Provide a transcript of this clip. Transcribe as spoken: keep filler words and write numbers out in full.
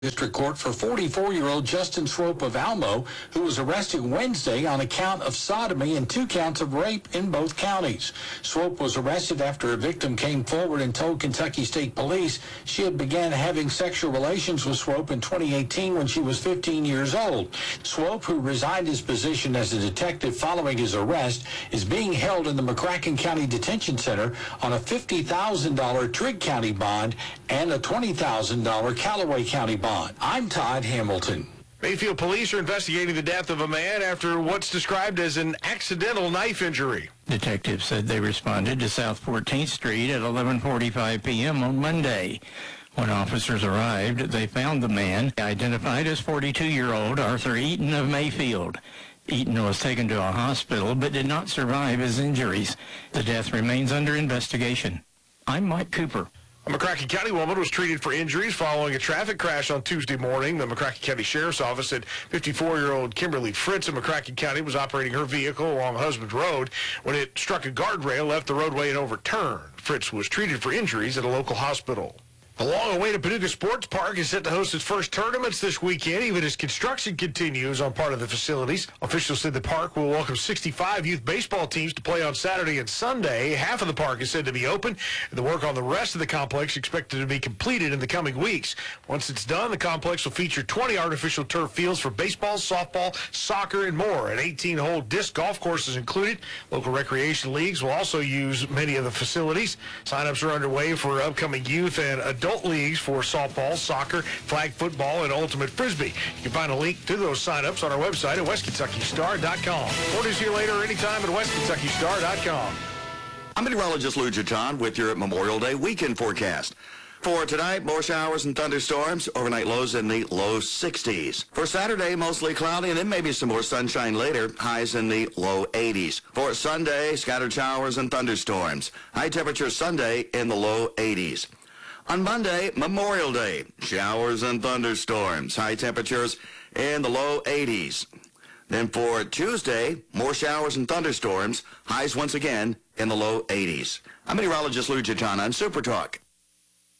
District Court for forty-four-year-old Justin Swope of Almo, who was arrested Wednesday on a count of sodomy and two counts of rape in both counties. Swope was arrested after a victim came forward and told Kentucky State Police she had began having sexual relations with Swope in twenty eighteen when she was fifteen years old. Swope, who resigned his position as a detective following his arrest, is being held in the McCracken County Detention Center on a fifty thousand dollars Trigg County bond and a twenty thousand dollars Callaway County bond. I'm Todd Hamilton. Mayfield police are investigating the death of a man after what's described as an accidental knife injury. Detectives said they responded to South fourteenth Street at eleven forty-five p.m. on Monday. When officers arrived, they found the man, identified as forty-two-year-old Arthur Eaton of Mayfield. Eaton was taken to a hospital but did not survive his injuries. The death remains under investigation. I'm Mike Cooper. A McCracken County woman was treated for injuries following a traffic crash on Tuesday morning. The McCracken County Sheriff's Office said fifty-four-year-old Kimberly Fritz of McCracken County was operating her vehicle along Husband Road when it struck a guardrail, left the roadway, and overturned. Fritz was treated for injuries at a local hospital. The long-awaited Paducah Sports Park is set to host its first tournaments this weekend, even as construction continues on part of the facilities. Officials said the park will welcome sixty-five youth baseball teams to play on Saturday and Sunday. Half of the park is said to be open, and the work on the rest of the complex is expected to be completed in the coming weeks. Once it's done, the complex will feature twenty artificial turf fields for baseball, softball, soccer, and more. An eighteen-hole disc golf course is included. Local recreation leagues will also use many of the facilities. Sign-ups are underway for upcoming youth and adult leagues for softball, soccer, flag football, and ultimate frisbee. You can find a link to those sign-ups on our website at west kentucky star dot com. More news here later anytime at west kentucky star dot com. I'm meteorologist Lou Jaton with your Memorial Day weekend forecast. For tonight, more showers and thunderstorms, overnight lows in the low sixties. For Saturday, mostly cloudy, and then maybe some more sunshine later, highs in the low eighties. For Sunday, scattered showers and thunderstorms. High temperature Sunday in the low eighties. On Monday, Memorial Day, showers and thunderstorms, high temperatures in the low eighties. Then for Tuesday, more showers and thunderstorms, highs once again in the low eighties. I'm meteorologist Lou Jaton on Super Talk.